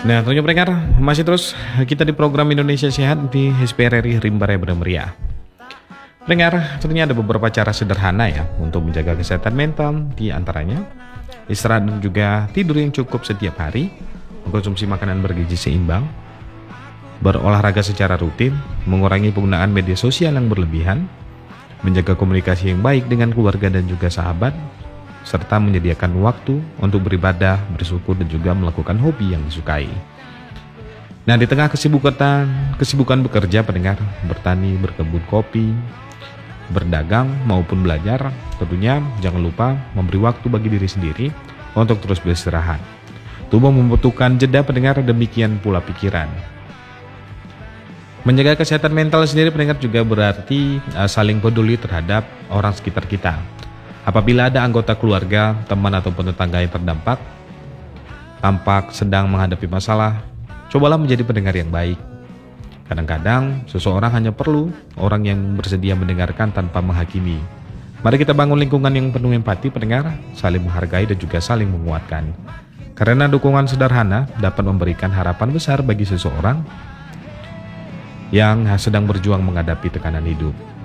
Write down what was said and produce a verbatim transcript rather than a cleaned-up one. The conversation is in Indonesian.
Nah, tentunya pendengar, masih terus kita di program Indonesia Sehat di H P R R I Rimba Raya Meriah. Pendengar, tentunya ada beberapa cara sederhana ya untuk menjaga kesehatan mental, di antaranya istirahat dan juga tidur yang cukup setiap hari, mengkonsumsi makanan bergizi seimbang, berolahraga secara rutin, mengurangi penggunaan media sosial yang berlebihan, menjaga komunikasi yang baik dengan keluarga dan juga sahabat, serta menyediakan waktu untuk beribadah, bersyukur, dan juga melakukan hobi yang disukai. Nah, di tengah kesibukan kesibukan bekerja, pendengar, bertani, berkebun kopi, berdagang, maupun belajar, tentunya jangan lupa memberi waktu bagi diri sendiri untuk terus beristirahat. Tubuh membutuhkan jeda, pendengar, demikian pula pikiran. Menjaga kesehatan mental sendiri, pendengar, juga berarti uh, saling peduli terhadap orang sekitar kita. Apabila ada anggota keluarga, teman, ataupun tetangga yang terdampak, tampak sedang menghadapi masalah, cobalah menjadi pendengar yang baik. Kadang-kadang, seseorang hanya perlu orang yang bersedia mendengarkan tanpa menghakimi. Mari kita bangun lingkungan yang penuh empati, pendengar, saling menghargai dan juga saling menguatkan. Karena dukungan sederhana dapat memberikan harapan besar bagi seseorang yang sedang berjuang menghadapi tekanan hidup.